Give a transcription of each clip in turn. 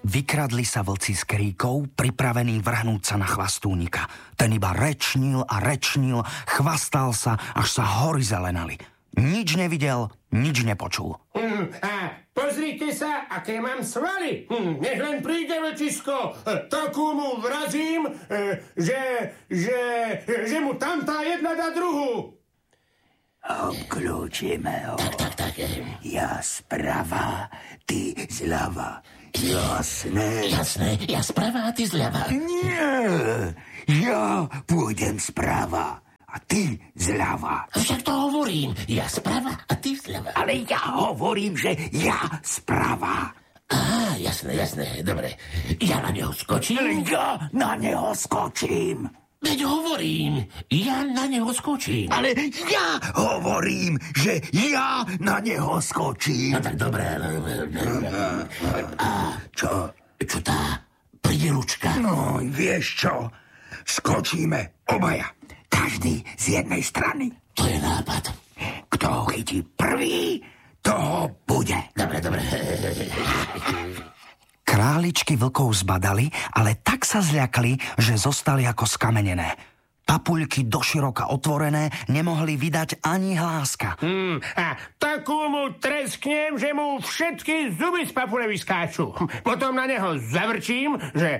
Vykradli sa vlci z kríkov, pripravení vrhnúť sa na chvastúnika. Ten iba rečnil a rečnil, chvastal sa, až sa hory zelenali. Nič nevidel, nič nepočul. A pozrite sa, aké mám svaly. Nech len príde večisko, takú mu vrazím, že mu tamtá jedna dá druhú. Obklúčime ho. Tak. Ja sprava, ty zľava. Jasné. Ja sprava a ty zľava. Nie, ja pôjdem sprava a ty zľava. Však to hovorím. Ja sprava a ty zľava. Ale ja hovorím, že ja sprava. Á, jasné, dobre. Ja na neho skočím. Ja na neho skočím. Veď hovorím, ja na neho skočím. Ale ja hovorím, že ja na neho skočím. No tak dobre. A čo? Čo tá prídelučka? No, vieš čo? Skočíme obaja. Každý z jednej strany. To je nápad. Kto ho chytí prvý, toho bude. Dobre. Králičky vlkov zbadali, ale tak sa zľakli, že zostali ako skamenené. Papuľky doširoka otvorené nemohli vydať ani hláska. A takú mu tresknem, že mu všetky zuby z papule vyskáču. Potom na neho zavrčím, že...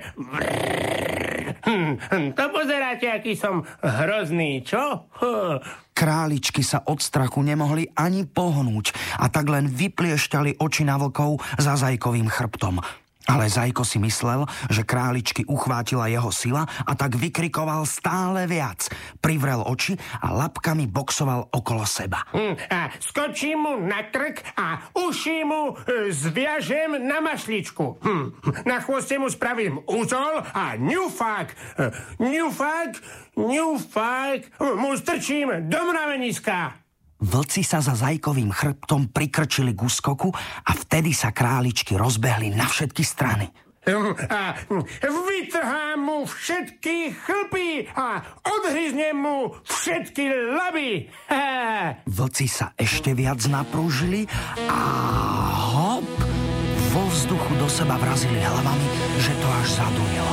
To pozeráte, aký som hrozný, čo? Králičky sa od strachu nemohli ani pohnúť a tak len vypliešťali oči na vlkov za zajkovým chrbtom. Ale Zajko si myslel, že králičky uchvátila jeho sila a tak vykrikoval stále viac. Privrel oči a labkami boxoval okolo seba. A skočím mu na krk a uši mu zviažem na mašličku. Na chvoste mu spravím úzol a ňufák mu strčím do mraveniska. Vlci sa za Zajkovým chrbtom prikrčili k úskoku a vtedy sa králičky rozbehli na všetky strany. A vytrhám mu všetky chlpy a odhryznem mu všetky laby. Vlci sa ešte viac napružili a hop, vo vzduchu do seba vrazili hlavami, že to až zadunilo.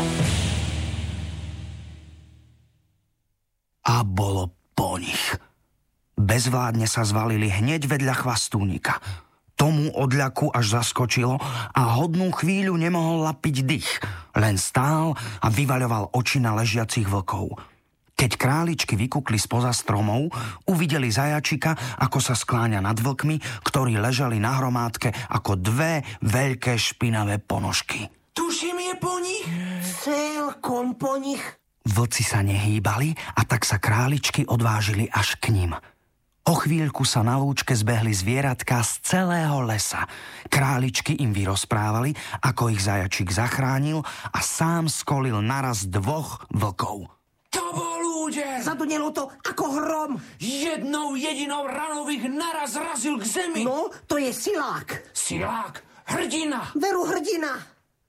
A bolo po nich. Bezvládne sa zvalili hneď vedľa chvastúnika. Tomu od ľaku až zaskočilo a hodnú chvíľu nemohol lapiť dých. Len stál a vyvaľoval oči na ležiacich vlkov. Keď králičky vykukli spoza stromov, uvideli zajačika, ako sa skláňa nad vlkmi, ktorí ležali na hromádke ako dve veľké špinavé ponožky. Tuším, je po nich. Celkom po nich. Vlci sa nehýbali a tak sa králičky odvážili až k ním. O chvíľku sa na lúčke zbehli zvieratka z celého lesa. Králičky im vyrozprávali, ako ich zajačik zachránil a sám skolil naraz 2 vlkov. To bol úder. Zadunelo to ako hrom. Jednou jedinou ranou ich naraz razil k zemi. No, to je silák. Silák, hrdina. Veru hrdina.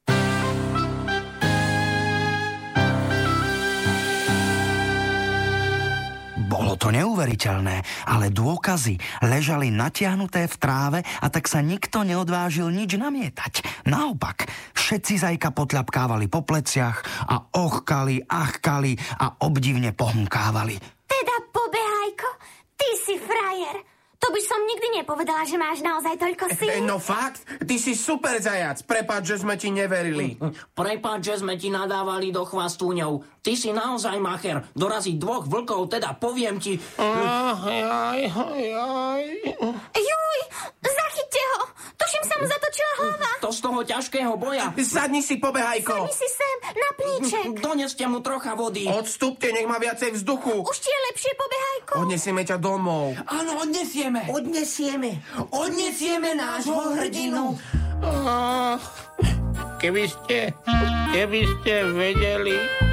Bolo to neuveriteľné, ale dôkazy ležali natiahnuté v tráve a tak sa nikto neodvážil nič namietať. Naopak, všetci Zajka potľapkávali po pleciach a ochkali, achkali a obdivne pohmkávali. Teda pobehajko, ty si frajer. To by som nikdy nepovedala, že máš naozaj toľko síl. No fakt, ty si super zajac. Prepáč, že sme ti neverili. Prepáč, že sme ti nadávali do chvastúňov. Ty si naozaj macher. Doraziť 2 vlkov, teda poviem ti... Juj, zachyťte ho. Tuším, sa mu zatočila hlava. To z toho ťažkého boja. Sadni si, pobehajko. Sadni si sem, na plíček. Doneste mu trocha vody. Odstúpte, nech má viacej vzduchu. Už ti je lepšie, pobehajko. Odnesieme ťa domov. Áno, odnesieme. Odnesieme nášho hrdinu. Keby ste vedeli...